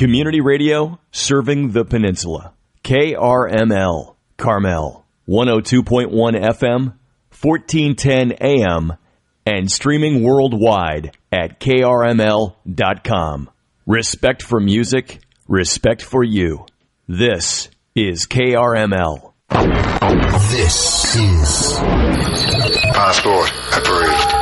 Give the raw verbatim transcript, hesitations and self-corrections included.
Community radio serving the peninsula. K R M L, Carmel, one oh two point one F M, fourteen ten A M, and streaming worldwide at K R M L dot com. Respect for music, respect for you. This is K R M L. This is Passport Approved.